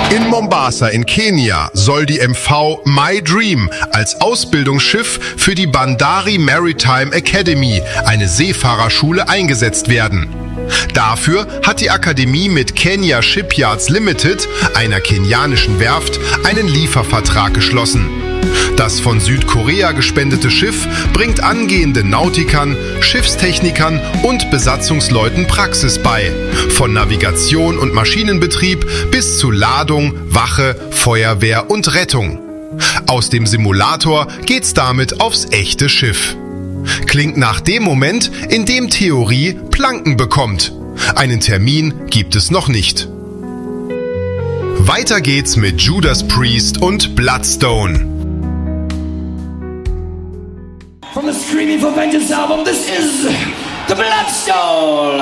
In Mombasa in Kenia soll die MV My Dream als Ausbildungsschiff für die Bandari Maritime Academy, eine Seefahrerschule, eingesetzt werden. Dafür hat die Akademie mit Kenya Shipyards Limited, einer kenianischen Werft, einen Liefervertrag geschlossen. Das von Südkorea gespendete Schiff bringt angehenden Nautikern, Schiffstechnikern und Besatzungsleuten Praxis bei. Von Navigation und Maschinenbetrieb bis zu Ladung, Wache, Feuerwehr und Rettung. Aus dem Simulator geht's damit aufs echte Schiff. Klingt nach dem Moment, in dem Theorie Planken bekommt. Einen Termin gibt es noch nicht. Weiter geht's mit Judas Priest und Bloodstone. From the Screaming for Vengeance album, this is the Bloodstone.